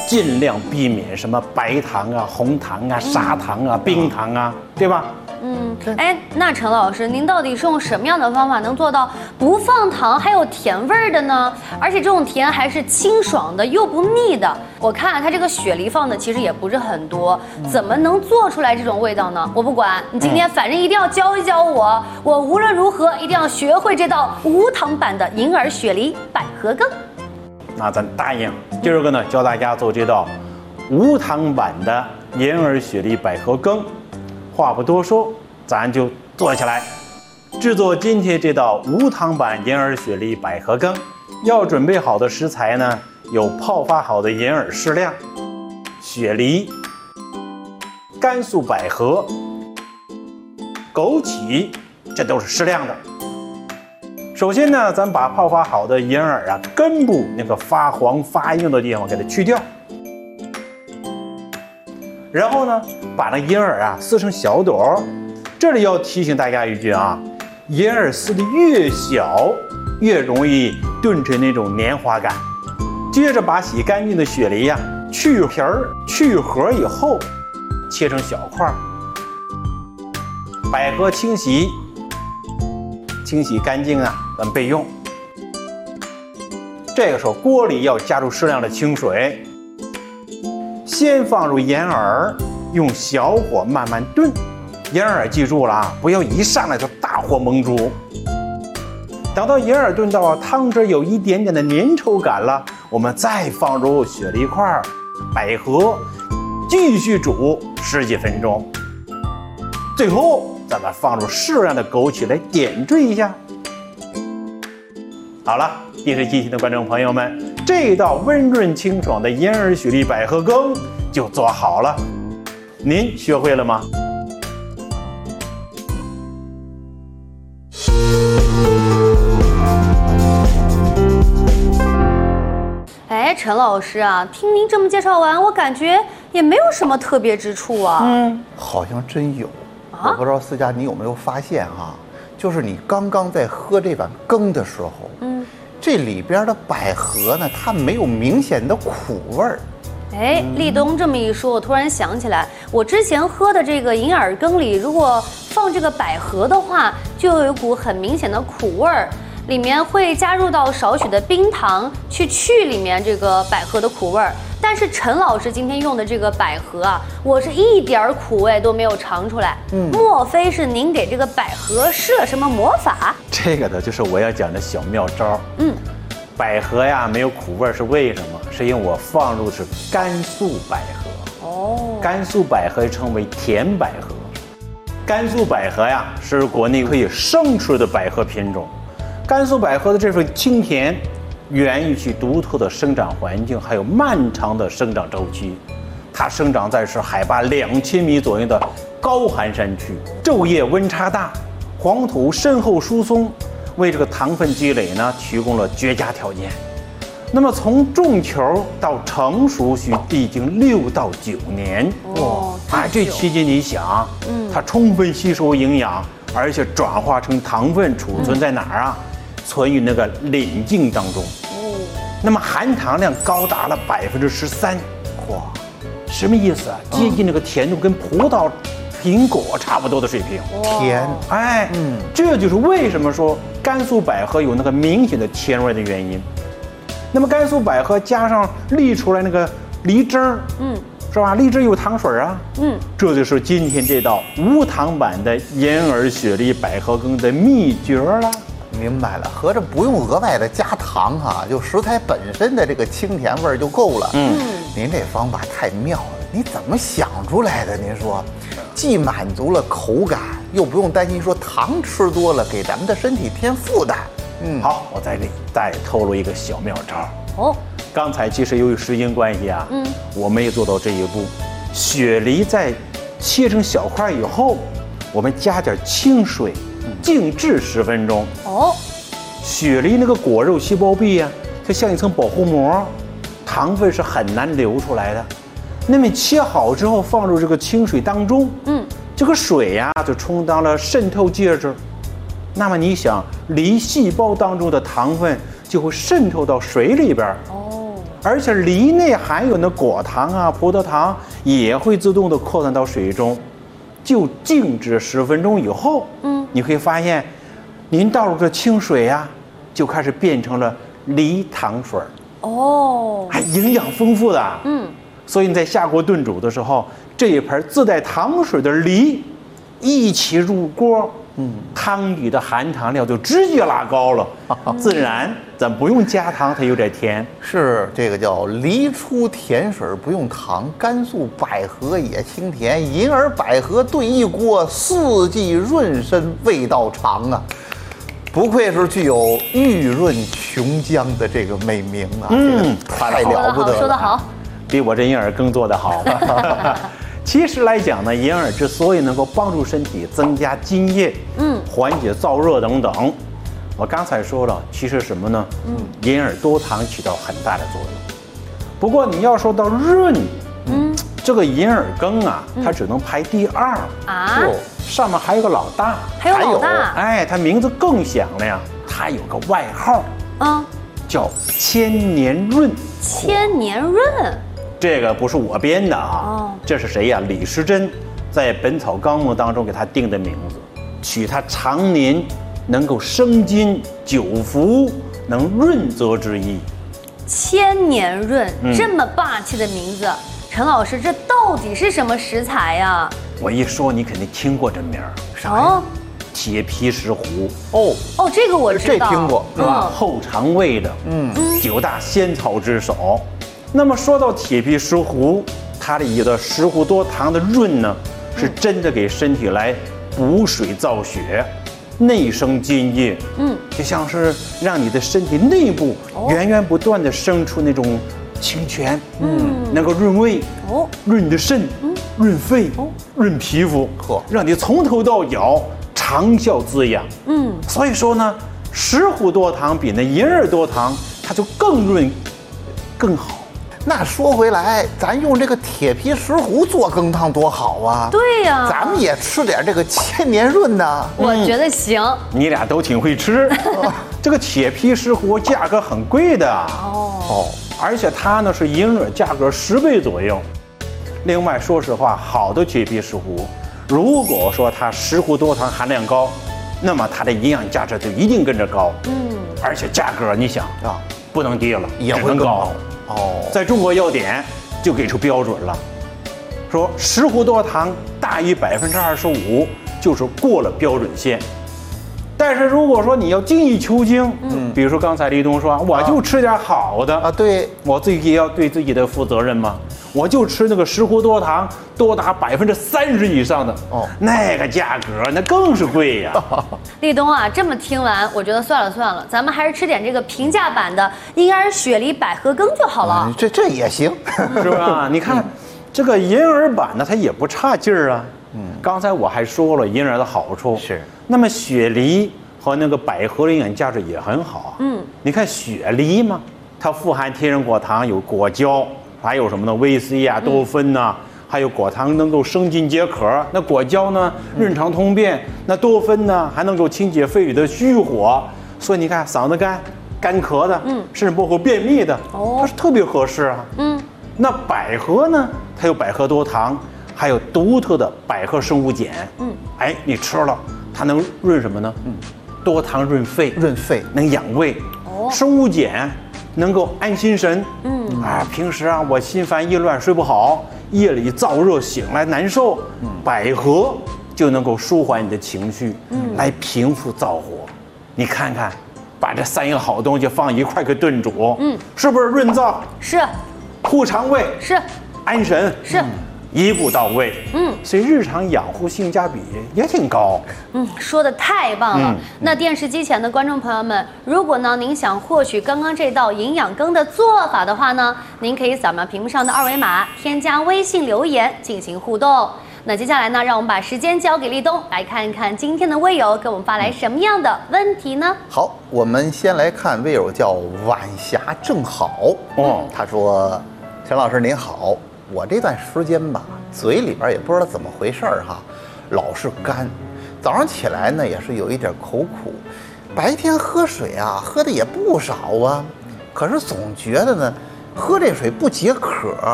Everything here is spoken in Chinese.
尽量避免什么白糖啊、红糖啊、砂糖啊、冰糖啊，对吧？ 哎，那陈老师，您到底是用什么样的方法能做到不放糖还有甜味儿的呢？而且这种甜还是清爽的又不腻的。我看它这个雪梨放的其实也不是很多，怎么能做出来这种味道呢？我不管，你今天反正一定要教一教我，我无论如何一定要学会这道无糖版的银耳雪梨百合羹。 那咱答应，今儿个呢教大家做这道无糖版的银耳雪梨百合羹。话不多说，咱就做起来。制作今天这道无糖版银耳雪梨百合羹，要准备好的食材呢，有泡发好的银耳适量、雪梨、甘肃百合、枸杞，这都是适量的。首先呢，咱把泡发好的银耳啊根部那个发黄发硬的地方给它去掉。然后呢，把那银耳啊撕成小朵。这里要提醒大家一句啊，银耳撕的越小，越容易炖成那种黏滑感。接着把洗干净的雪梨呀去皮儿、去核以后，切成小块。百合清洗干净啊，咱备用。这个时候锅里要加入适量的清水。先放入银耳，用小火慢慢炖。银耳记住了啊，不要一上来就大火猛煮。等到银耳炖到汤汁有一点点的粘稠感了，我们再放入雪梨块、百合，继续煮10几分钟。最后咱们放入适量的枸杞来点缀一下。好了，电视机前的观众朋友们，这道温润清爽的银耳雪梨百合羹就做好了，您学会了吗？ 哎，陈老师啊，听您这么介绍完，我感觉也没有什么特别之处啊。 好像真有。我不知道思佳你有没有发现哈，就是你刚刚在喝这碗羹的时候，这里边的百合呢，它没有明显的苦味儿。 哎，立冬这么一说，我突然想起来，我之前喝的这个银耳羹里，如果放这个百合的话，就有一股很明显的苦味儿，里面会加入到少许的冰糖去里面这个百合的苦味儿。但是陈老师今天用的这个百合啊，我是一点苦味都没有尝出来。莫非是您给这个百合施了什么魔法？ 这个呢，就是我要讲的小妙招。百合呀没有苦味是为什么？是因为我放入是甘肃百合。甘肃百合称为甜百合。甘肃百合呀是国内可以生吃的百合品种。甘肃百合的这份清甜，源于其独特的生长环境，还有漫长的生长周期。它生长在是海拔2000米左右的高寒山区，昼夜温差大，黄土深厚疏松，为这个糖分积累呢提供了绝佳条件。那么从种球到成熟需历经6到9年。这期间你想，它充分吸收营养，而且转化成糖分储存在哪儿啊？存于那个鳞茎当中。那么含糖量高达了13%。什么意思啊？接近那个甜度跟葡萄、苹果差不多的水平。 甜， 这就是为什么说甘肃百合有那个明显的甜味的原因。那么甘肃百合加上沥出来那个梨汁儿，是吧？梨汁有糖水啊，这就是今天这道无糖版的银耳雪梨百合羹的秘诀了。 明白了，合着不用额外的加糖哈，就食材本身的这个清甜味儿就够了。您这方法太妙了，你怎么想出来的？您说，既满足了口感，又不用担心说糖吃多了给咱们的身体添负担。 好，我在这里再透露一个小妙招。刚才其实由于时间关系啊，我没有做到这一步。雪梨在切成小块以后，我们加点清水，静置10分钟。雪梨那个果肉细胞壁啊，它像一层保护膜，糖分是很难流出来的。那么切好之后放入这个清水当中，这个水呀就充当了渗透介质。那么你想，梨细胞当中的糖分就会渗透到水里边， 而且梨内含有的果糖啊、葡萄糖也会自动的扩散到水中，就静置10分钟以后，你会发现，您倒入的清水啊，就开始变成了梨糖水。哦，还营养丰富的。所以你在下锅炖煮的时候，这一盆自带糖水的梨一起入锅，汤底的含糖量就直接拉高了，自然咱不用加糖，它有点甜。 是这个叫梨出甜水不用糖，甘肃百合也清甜，银耳百合炖一锅，4季润身，味道长啊！不愧是具有玉润琼浆的这个美名啊！太了不得了， 说得好， 比我这银耳羹做得好。其实来讲呢，银耳之所以能够帮助身体增加津液，缓解燥热等等，我刚才说了，其实什么呢？银耳多糖起到很大的作用。不过你要说到润，这个银耳羹啊，它只能排第2啊。上面还有个老大， 还有老大， 哎，它名字更响了呀，它有个外号，叫千年润。 千年润。 这个不是我编的啊，这是谁呀？李时珍在《本草纲目》当中给他定的名字，取他常年能够生津久服，能润泽之意。 千年润，这么霸气的名字，陈老师，这到底是什么食材呀？ 我一说你肯定听过这名儿， 啥呀？ 铁皮石斛。 哦，这个我知道， 这听过是吧？后肠胃的，9大仙草之首。那么说到铁皮石斛，它里的石斛多糖的润呢，是真的给身体来补水造血，内生津液。就像是让你的身体内部源源不断的生出那种清泉，能够润胃，润你的肾，润肺，润皮肤，让你从头到脚长效滋养。所以说呢，石斛多糖比那银耳多糖，它就更润，更好。 那说回来，咱用这个铁皮石斛做羹汤多好啊！ 对呀， 咱们也吃点这个千年润呢。 我觉得行。 你俩都挺会吃。这个铁皮石斛价格很贵的而且它呢是银耳价格10倍左右。另外，说实话，好的铁皮石斛，如果说它石斛多糖含量高，那么它的营养价值就一定跟着高。而且价格你想啊，不能低了， 也会更高。 在中国药典就给出标准了，说石斛多糖大于25%，就是过了标准线。但是如果说你要精益求精，比如说刚才李东说，我就吃点好的啊， 对， 我自己也要对自己的负责任嘛，我就吃那个石斛多糖多达30%以上的，那个价格那更是贵呀。 立冬啊，这么听完，我觉得算了，咱们还是吃点这个平价版的银耳雪梨百合羹就好了。 这也行， 是吧？你看，这个银耳版呢，它也不差劲儿啊。刚才我还说了银耳的好处是， 那么雪梨和那个百合的营养价值也很好啊。你看雪梨嘛，它富含天然果糖，有果胶，还有什么呢？维 C 啊、多酚呐，还有果糖能够生津解渴，那果胶呢润肠通便，那多酚呢还能够清洁肺腑的虚火，所以你看嗓子干咳的，甚至包括便秘的，它是特别合适啊。那百合呢，它有百合多糖，还有独特的百合生物碱。哎，你吃了它能润什么呢？多糖润肺，能养胃。生物碱能够安心神。平时啊我心烦意乱睡不好，夜里燥热醒来难受，百合就能够舒缓你的情绪，来平复燥火。你看看，把这3样好东西放一块给炖煮，是不是润燥？ 是。 护肠胃是。 安神是。 一步到位，所以日常养护性价比也挺高。 说的太棒了。那电视机前的观众朋友们，如果呢您想获取刚刚这道营养羹的做法的话呢，您可以扫描屏幕上的2维码，添加微信留言进行互动。那接下来呢，让我们把时间交给立冬，来看一看今天的微友给我们发来什么样的问题呢？ 好，我们先来看微友叫晚霞正好。他说：“陈老师您好。我这段时间吧，嘴里边也不知道怎么回事哈，老是干，早上起来呢也是有一点口苦，白天喝水啊喝的也不少啊，可是总觉得呢喝这水不解渴。